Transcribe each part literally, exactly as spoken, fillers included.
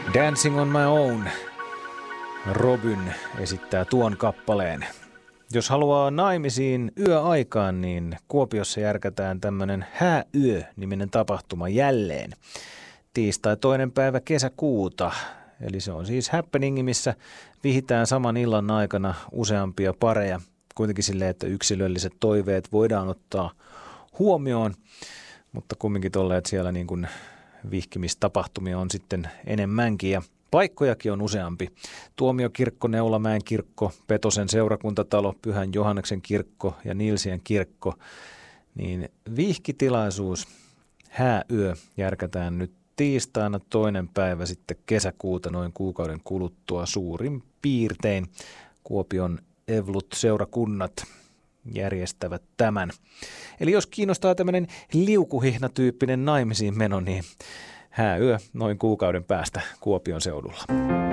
Dancing on my own. Robyn esittää tuon kappaleen. Jos haluaa naimisiin yöaikaan, niin Kuopiossa järkätään tämmönen hääyö-niminen tapahtuma jälleen. Tiistai toinen päivä kesäkuuta. Eli se on siis happeningi, missä vihitään saman illan aikana useampia pareja. Kuitenkin silleen, että yksilölliset toiveet voidaan ottaa huomioon. Mutta kumminkin tolleen, että siellä niin kuin vihkimistapahtumia on sitten enemmänkin ja paikkojakin on useampi. Tuomiokirkko, Neulamäen kirkko, Petosen seurakuntatalo, Pyhän Johanneksen kirkko ja Nilsien kirkko. Niin vihkitilaisuus, hääyö järkätään nyt tiistaina toinen päivä sitten kesäkuuta noin kuukauden kuluttua suurin piirtein. Kuopion Evlut-seurakunnat järjestävät tämän. Eli jos kiinnostaa tämmöinen liukuhihna-tyyppinen naimisiin meno, niin hääyö noin kuukauden päästä Kuopion seudulla.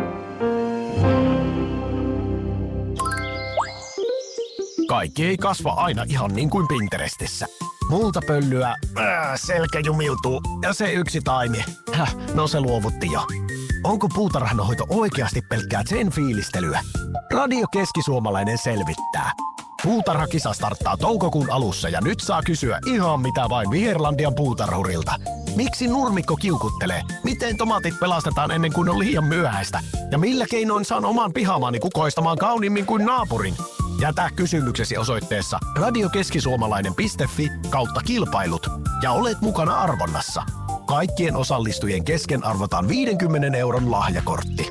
Kaikki ei kasva aina ihan niin kuin Pinterestissä. Multa pöllyä, äh, selkä jumiutuu ja se yksi taimi, häh, no se luovutti jo. Onko puutarhanhoito oikeasti pelkkää sen fiilistelyä? Radio Keski-Suomalainen selvittää. Puutarhakisa starttaa toukokuun alussa ja nyt saa kysyä ihan mitä vain Viherlandian puutarhurilta. Miksi nurmikko kiukuttelee? Miten tomaatit pelastetaan ennen kuin on liian myöhäistä? Ja millä keinoin saan oman pihamaani kukoistamaan kauniimmin kuin naapurin? Jätä kysymyksesi osoitteessa radiokeskisuomalainen piste fi kautta kilpailut ja olet mukana arvonnassa. Kaikkien osallistujien kesken arvotaan viidenkymmenen euron lahjakortti.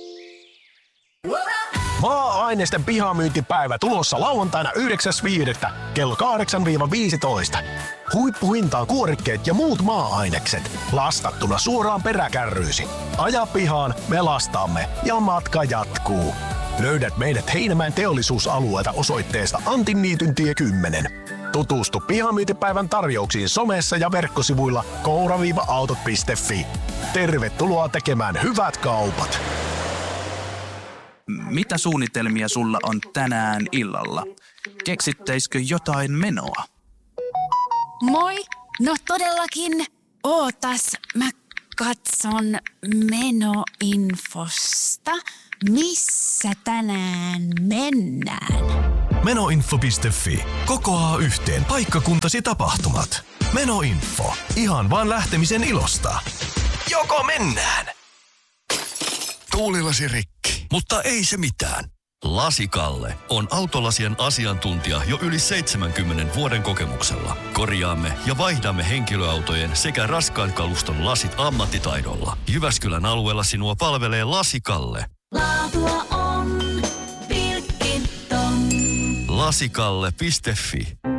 Maa-ainesten pihamyyntipäivä tulossa lauantaina yhdeksäs viidettä kello kahdeksan viisitoista. Huippuhintaan kuorikkeet ja muut maa-ainekset. Lastattuna suoraan peräkärryysi. Aja pihaan, me lastaamme ja matka jatkuu. Löydät meidät Heinämäen teollisuusalueelta osoitteesta Antinniityntie kymmenen. Tutustu pihamyyntipäivän tarjouksiin somessa ja verkkosivuilla koura autot piste fi. Tervetuloa tekemään hyvät kaupat. Mitä suunnitelmia sulla on tänään illalla? Keksittäisikö jotain menoa? Moi! No todellakin. Ootas, mä katson menoinfosta. Missä tänään mennään? Menoinfo piste fi. Kokoaa yhteen paikkakuntasi tapahtumat. Menoinfo. Ihan vaan lähtemisen ilosta. Joko mennään? Tuulilasi rikki, mutta ei se mitään. Lasikalle on autolasien asiantuntija jo yli seitsemänkymmenen vuoden kokemuksella. Korjaamme ja vaihdamme henkilöautojen sekä raskaan kaluston lasit ammattitaidolla. Jyväskylän alueella sinua palvelee Lasikalle. Laatua on Pilkington. Lasikalle piste fi.